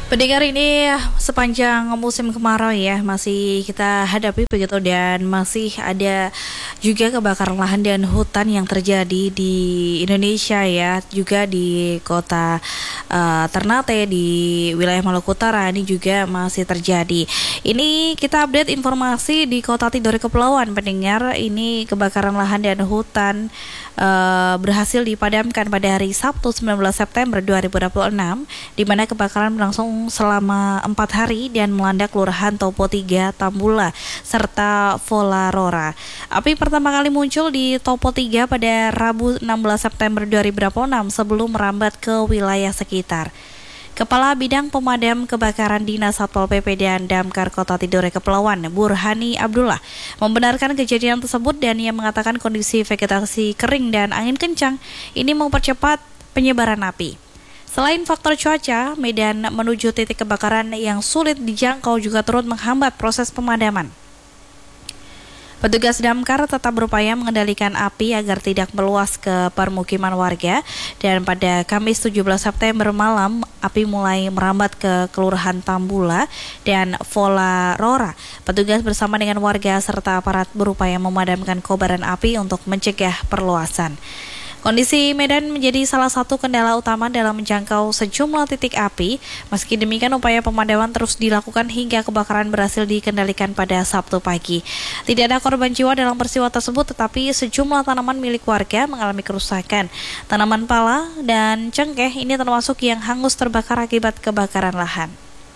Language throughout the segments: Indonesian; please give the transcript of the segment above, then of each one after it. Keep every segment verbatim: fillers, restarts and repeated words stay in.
Pendengar, ini sepanjang musim kemarau ya masih kita hadapi begitu, dan masih ada juga kebakaran lahan dan hutan yang terjadi di Indonesia ya, juga di kota uh, Ternate di wilayah Maluku Utara ini juga masih terjadi. Ini kita update informasi di Kota Tidore Kepulauan. Pendengar, ini kebakaran lahan dan hutan uh, berhasil dipadamkan pada hari Sabtu sembilan belas September dua ribu dua puluh enam, di mana kebakaran berlangsung selama empat hari dan melanda Kelurahan Topo tiga, Tambula, serta Volarora. Api pertama kali muncul di Topo tiga pada Rabu enam belas September dua ribu dua puluh enam sebelum merambat ke wilayah sekitar. Kepala Bidang Pemadam Kebakaran Dinas Satpol P P dan Damkar Kota Tidore Kepulauan, Burhani Abdullah, membenarkan kejadian tersebut, dan ia mengatakan kondisi vegetasi kering dan angin kencang ini mempercepat penyebaran api. Selain faktor cuaca, medan menuju titik kebakaran yang sulit dijangkau juga turut menghambat proses pemadaman. Petugas damkar tetap berupaya mengendalikan api agar tidak meluas ke permukiman warga, dan pada Kamis tujuh belas September malam, api mulai merambat ke Kelurahan Tambula dan Volarora. Petugas bersama dengan warga serta aparat berupaya memadamkan kobaran api untuk mencegah perluasan. Kondisi medan menjadi salah satu kendala utama dalam menjangkau sejumlah titik api. Meski demikian, upaya pemadaman terus dilakukan hingga kebakaran berhasil dikendalikan pada Sabtu pagi. Tidak ada korban jiwa dalam peristiwa tersebut, tetapi sejumlah tanaman milik warga mengalami kerusakan. Tanaman pala dan cengkeh ini termasuk yang hangus terbakar akibat kebakaran lahan.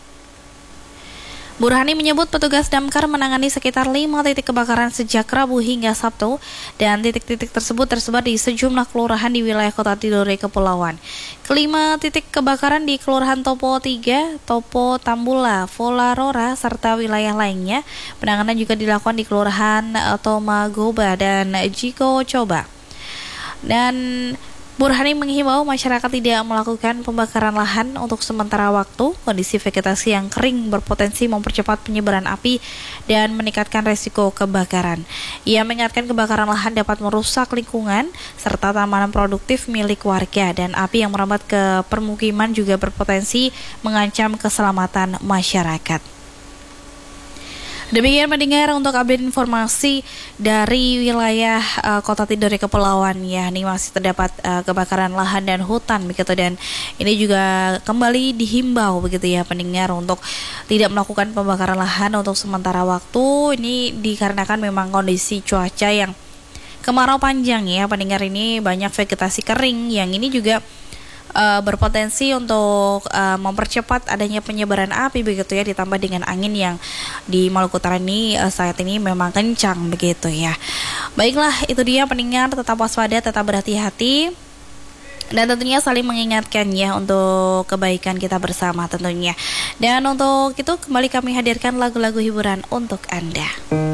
Burhani menyebut petugas damkar menangani sekitar lima titik kebakaran sejak Rabu hingga Sabtu, dan titik-titik tersebut tersebar di sejumlah kelurahan di wilayah Kota Tidore Kepulauan. Kelima titik kebakaran di Kelurahan Topo tiga, Topo, Tambula, Volarora, serta wilayah lainnya. Penanganan juga dilakukan di Kelurahan Tomagoba dan Jiko Coba. Dan Burhani menghimbau masyarakat tidak melakukan pembakaran lahan untuk sementara waktu. Kondisi vegetasi yang kering berpotensi mempercepat penyebaran api dan meningkatkan resiko kebakaran. Ia mengingatkan kebakaran lahan dapat merusak lingkungan serta tanaman produktif milik warga, dan api yang merambat ke permukiman juga berpotensi mengancam keselamatan masyarakat. Demikian mendengar untuk update informasi dari wilayah uh, Kota Tidore Kepulauan ya. Ini masih terdapat uh, kebakaran lahan dan hutan begitu, dan ini juga kembali dihimbau begitu ya pendengar untuk tidak melakukan pembakaran lahan untuk sementara waktu. Ini dikarenakan memang kondisi cuaca yang kemarau panjang ya pendengar. Ini banyak vegetasi kering yang ini juga Uh, berpotensi untuk uh, mempercepat adanya penyebaran api begitu ya, ditambah dengan angin yang di Maluku Utara ini uh, saat ini memang kencang begitu ya. Baiklah, itu dia pendengar, tetap waspada, tetap berhati-hati, dan tentunya saling mengingatkan ya untuk kebaikan kita bersama tentunya. Dan untuk itu kembali kami hadirkan lagu-lagu hiburan untuk Anda.